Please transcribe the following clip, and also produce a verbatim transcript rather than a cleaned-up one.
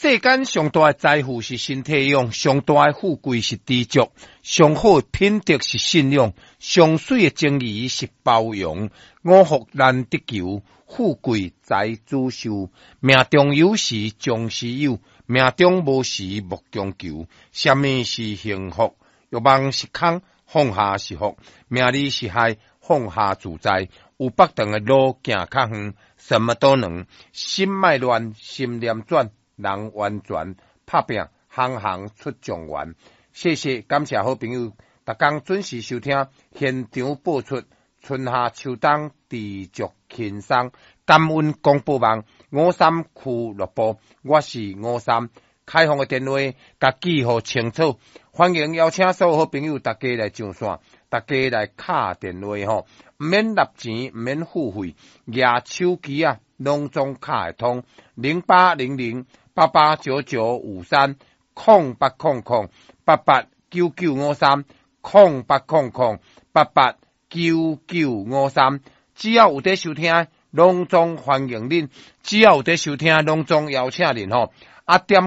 世间上大的财富是身体用，上大的富贵是知足，上好的品德是信用，上水的情义是包容。五福难得求，富贵在自受。命中有时终是有，命中无时莫强求。什么是幸福？欲望是空，放下是福；命里是害，放下自在。有北长的路行较远，什么都能。心脉乱，心念转。人完全拍拼，行行出状元。谢谢，感谢好朋友，逐工准时收听现场播出。春夏秋冬持续轻松，感恩广播网五三俱乐部，我是五三。开放的电话，甲记号清楚。欢迎邀请所有好朋友，大家来上线，大家来敲电话吼，唔免纳钱，唔免付费，举手机啊，拢总敲会通。零八零零八八九九五三空八空空八八九九五三空八空空八八九九五三，只要有在收聽，拢總歡迎恁；只要有在收聽，拢總邀請恁吼。啊，點